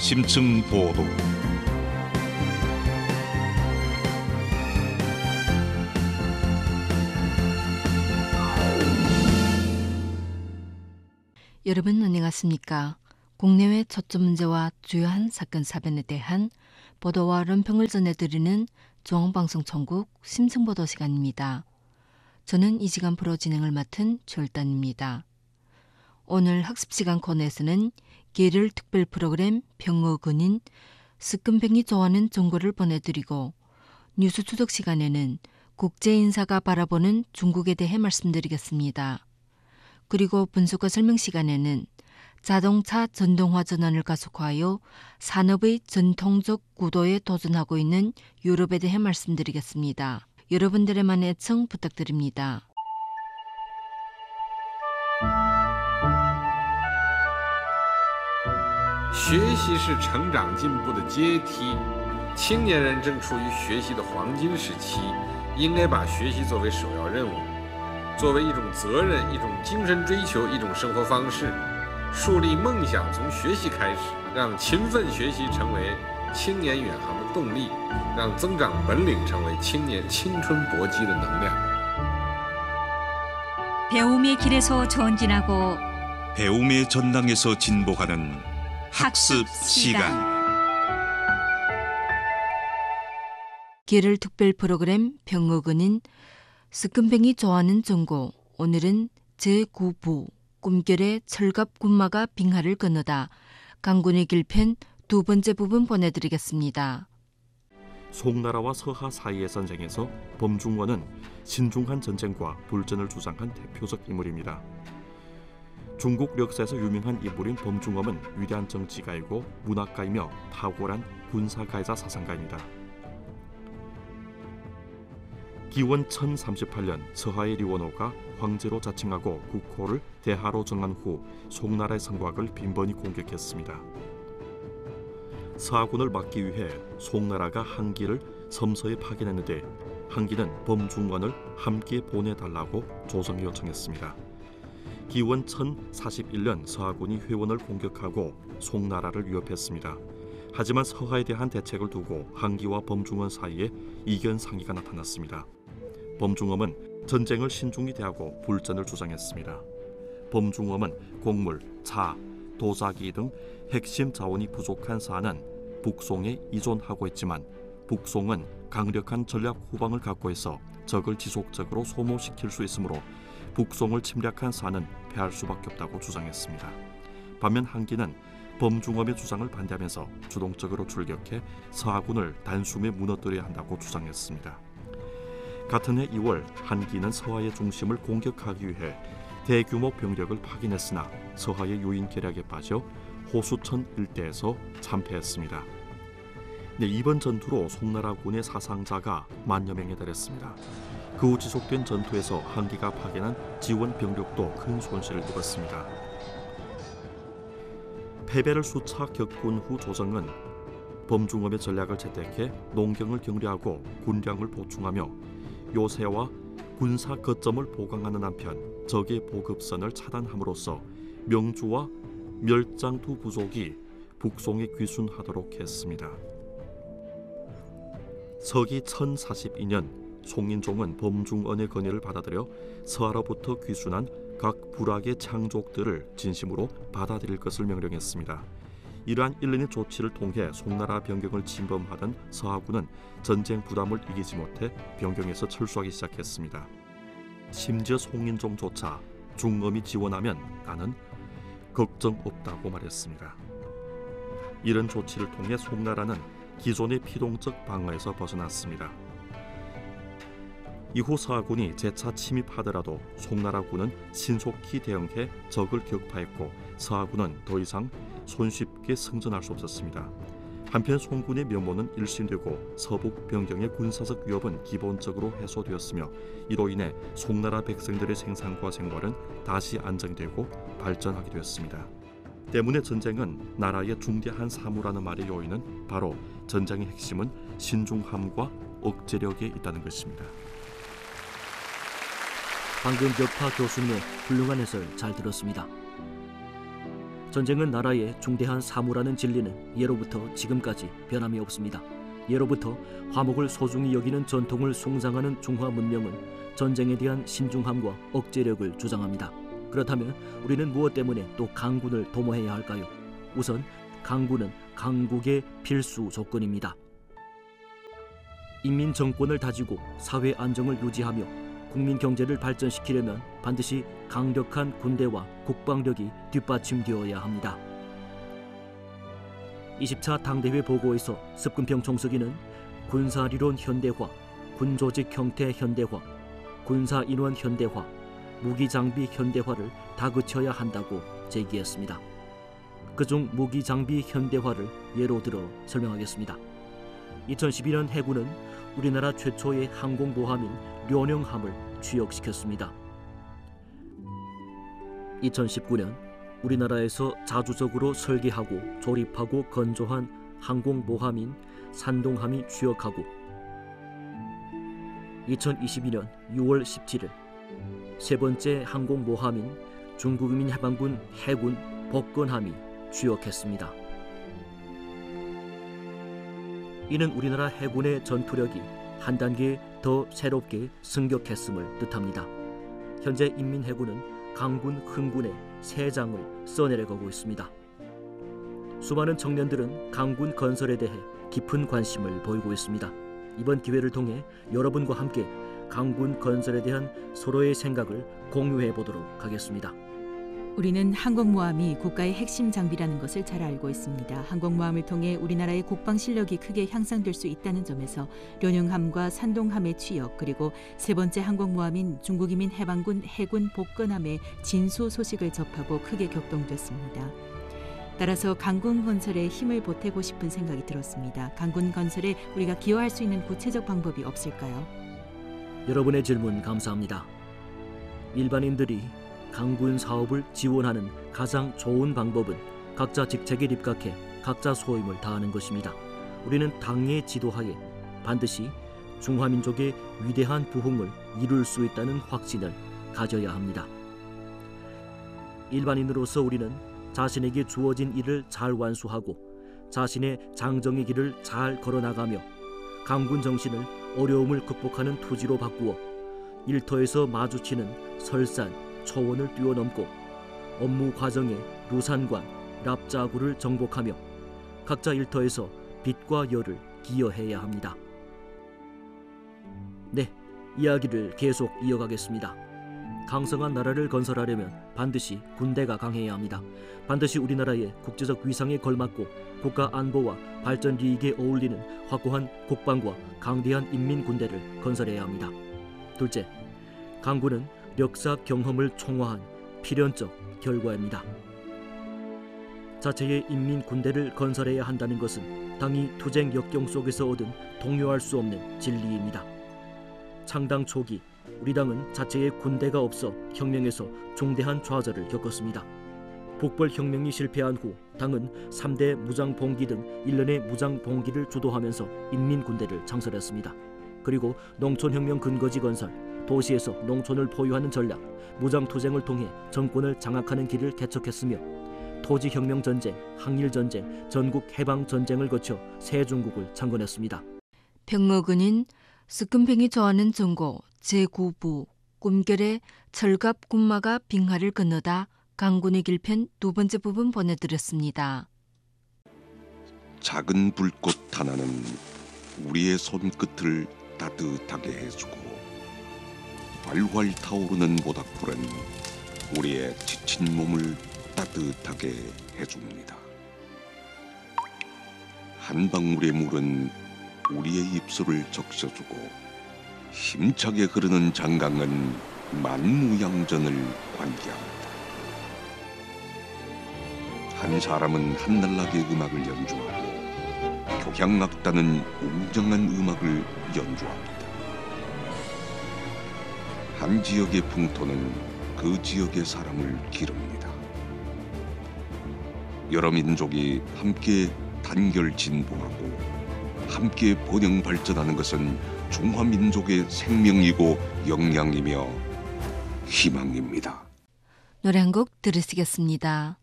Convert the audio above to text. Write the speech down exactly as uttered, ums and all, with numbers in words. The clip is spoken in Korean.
심층 보도. 여러분 안녕하십니까? 국내외 초점 문제와 주요한 사건 사변에 대한 보도와論평을 전해드리는 중앙방송 전국 심층보도 시간입니다. 저는 이 시간 프로 진행을 맡은 최월단입니다. 오늘 학습시간 코너에서는 계절 특별 프로그램 병어근인 스끈뱅이 좋아하는 정보를 보내드리고 뉴스 추적 시간에는 국제인사가 바라보는 중국에 대해 말씀드리겠습니다. 그리고 분석과 설명 시간에는 자동차 전동화 전환을 가속화하여 산업의 전통적 구도에 도전하고 있는 유럽에 대해 말씀드리겠습니다. 여러분들의 많은 애청 부탁드립니다. 学习是成长进步的阶梯，青年人正处于学习的黄金时期，应该把学习作为首要任务，作为一种责任、一种精神追求、一种生活方式，树立梦想从学习开始，让勤奋学习成为青年远航的动力，让增长本领成为青年青春搏击的能量。 배움의 길에서 전진하고 배움의 전당에서 진보하는 학습 시간. 계절 특별 프로그램 병어근인 스끈뱅이 좋아하는 전고. 오늘은 제구 부 꿈결의 철갑군마가 빙하를 건너다 강군의 길편 두 번째 부분 보내드리겠습니다. 송나라와 서하 사이의 전쟁에서 범중원은 신중한 전쟁과 불전을 주장한 대표적 인물입니다. 중국 역사에서 유명한 인물인 범중엄은 위대한 정치가이고 문학가이며 탁월한 군사가이자 사상가입니다. 기원 천삼십팔 년 서하의 리원호가 황제로 자칭하고 국호를 대하로 정한 후 송나라의 성곽을 빈번히 공격했습니다. 서하군을 막기 위해 송나라가 한기를 섬서에 파견했는데 한기는 범중원을 함께 보내달라고 조정에 요청했습니다. 기원 천사십일 년 서하군이 회원을 공격하고 송나라를 위협했습니다. 하지만 서하에 대한 대책을 두고 한기와 범중원 사이에 이견 상의가 나타났습니다. 범중엄은 전쟁을 신중히 대하고 불전을 주장했습니다. 범중엄은 곡물, 차, 도자기 등 핵심 자원이 부족한 사안은 북송에 의존하고 있지만 북송은 강력한 전략 후방을 갖고 있어 적을 지속적으로 소모시킬 수 있으므로 북송을 침략한 사안은 패할 수밖에 없다고 주장했습니다. 반면 한기는 범중엄의 주장을 반대하면서 주동적으로 출격해 서하군을 단숨에 무너뜨려야 한다고 주장했습니다. 같은 해 이월 한기는 서하의 중심을 공격하기 위해 대규모 병력을 파견했으나 서하의 요인 계략에 빠져 호수천 일대에서 참패했습니다. 네, 이번 전투로 송나라군의 사상자가 만여 명에 달했습니다. 그 후 지속된 전투에서 한기가 파견한 지원 병력도 큰 손실을 입었습니다. 패배를 수차 겪은 후 조정은 범중엄의 전략을 채택해 농경을 격려하고 군량을 보충하며 요새와 군사 거점을 보강하는 한편 적의 보급선을 차단함으로써 명주와 멸장 두 부족이 북송에 귀순하도록 했습니다. 서기 천사십이 년 송인종은 범중언의 건의를 받아들여 서하로부터 귀순한 각 부락의 창족들을 진심으로 받아들일 것을 명령했습니다. 이러한 일련의 조치를 통해 송나라 변경을 침범하던 서하군은 전쟁 부담을 이기지 못해 변경에서 철수하기 시작했습니다. 심지어 송인종조차 중엄이 지원하면 나는 걱정 없다고 말했습니다. 이런 조치를 통해 송나라는 기존의 피동적 방어에서 벗어났습니다. 이후 서하군이 재차 침입하더라도 송나라군은 신속히 대응해 적을 격파했고 서하군은 더 이상 손쉽게 승전할 수 없었습니다. 한편 송군의 면모는 일신되고 서북 변경의 군사적 위협은 기본적으로 해소되었으며 이로 인해 송나라 백성들의 생산과 생활은 다시 안정되고 발전하게 되었습니다. 때문에 전쟁은 나라의 중대한 사무라는 말의 요인은 바로 전쟁의 핵심은 신중함과 억제력에 있다는 것입니다. 방금 벽파 교수님의 훌륭한 해설 잘 들었습니다. 전쟁은 나라의 중대한 사무라는 진리는 예로부터 지금까지 변함이 없습니다. 예로부터 화목을 소중히 여기는 전통을 숭상하는 중화 문명은 전쟁에 대한 신중함과 억제력을 주장합니다. 그렇다면 우리는 무엇 때문에 또 강군을 도모해야 할까요? 우선 강군은 강국의 필수 조건입니다. 인민 정권을 다지고 사회 안정을 유지하며 국민 경제를 발전시키려면 반드시 강력한 군대와 국방력이 뒷받침되어야 합니다. 이십 차 당대회 보고에서 습근평 총서기는 군사리론 현대화, 군조직 형태 현대화, 군사인원 현대화, 무기장비 현대화를 다그쳐야 한다고 제기했습니다. 그중 무기장비 현대화를 예로 들어 설명하겠습니다. 이천십이 년 해군은 우리나라 최초의 항공모함인 련영함을 취역시켰습니다. 이천십구 년 우리나라에서 자주적으로 설계하고 조립하고 건조한 항공모함인 산동함이 취역하고 이천이십이 년 유월 십칠일 세 번째 항공모함인 중국인 해방군 해군 복건함이 취역했습니다. 이는 우리나라 해군의 전투력이 한 단계 더 새롭게 승격했음을 뜻합니다. 현재 인민해군은 강군 흥군의 세 장을 써내려가고 있습니다. 수많은 청년들은 강군 건설에 대해 깊은 관심을 보이고 있습니다. 이번 기회를 통해 여러분과 함께 강군 건설에 대한 서로의 생각을 공유해 보도록 하겠습니다. 우리는 항공모함이 국가의 핵심 장비라는 것을 잘 알고 있습니다. 항공모함을 통해 우리나라의 국방 실력이 크게 향상될 수 있다는 점에서 련영함과 산동함의 취역, 그리고 세 번째 항공모함인 중국인민 해방군 해군 복건함의 진수 소식을 접하고 크게 격동됐습니다. 따라서 강군 건설에 힘을 보태고 싶은 생각이 들었습니다. 강군 건설에 우리가 기여할 수 있는 구체적 방법이 없을까요? 여러분의 질문 감사합니다. 일반인들이 강군 사업을 지원하는 가장 좋은 방법은 각자 직책에 입각해 각자 소임을 다하는 것입니다. 우리는 당의 지도하에 반드시 중화민족의 위대한 부흥을 이룰 수 있다는 확신을 가져야 합니다. 일반인으로서 우리는 자신에게 주어진 일을 잘 완수하고 자신의 장정의 길을 잘 걸어나가며 강군 정신을 어려움을 극복하는 투지로 바꾸어 일터에서 마주치는 설산, 초원을 뛰어넘고 업무 과정에 루산관, 납자구를 정복하며 각자 일터에서 빛과 열을 기여해야 합니다. 네, 이야기를 계속 이어가겠습니다. 강성한 나라를 건설하려면 반드시 군대가 강해야 합니다. 반드시 우리나라의 국제적 위상에 걸맞고 국가 안보와 발전 이익에 어울리는 확고한 국방과 강대한 인민군대를 건설해야 합니다. 둘째, 강군은 역사 경험을 총화한 필연적 결과입니다. 자체의 인민군대를 건설해야 한다는 것은 당이 투쟁 역경 속에서 얻은 동요할 수 없는 진리입니다. 창당 초기 우리 당은 자체의 군대가 없어 혁명에서 중대한 좌절을 겪었습니다. 북벌혁명이 실패한 후 당은 삼 대 무장봉기 등 일련의 무장봉기를 주도하면서 인민군대를 창설했습니다. 그리고 농촌혁명 근거지 건설, 도시에서 농촌을 포유하는 전략, 무장투쟁을 통해 정권을 장악하는 길을 개척했으며 토지혁명전쟁, 항일전쟁, 전국해방전쟁을 거쳐 새중국을 창건했습니다. 병어근인 습근평이 좋아하는 전고 제구 부 꿈결의 철갑군마가 빙하를 건너다 강군의 길편 두 번째 부분 보내드렸습니다. 작은 불꽃 하나는 우리의 손끝을 따뜻하게 해주고 활활 타오르는 모닥불은 우리의 지친 몸을 따뜻하게 해줍니다. 한 방울의 물은 우리의 입술을 적셔주고 힘차게 흐르는 장강은 만무양전을 관계합니다. 한 사람은 한날락의 음악을 연주하고 교향악단은 웅장한 음악을 연주합니다. 한 지역의 풍토는 그 지역의 사람을 기릅니다. 여러 민족이 함께 단결 진보하고 함께 번영 발전하는 것은 중화민족의 생명이고 역량이며 희망입니다. 노래 한 곡 들으시겠습니다.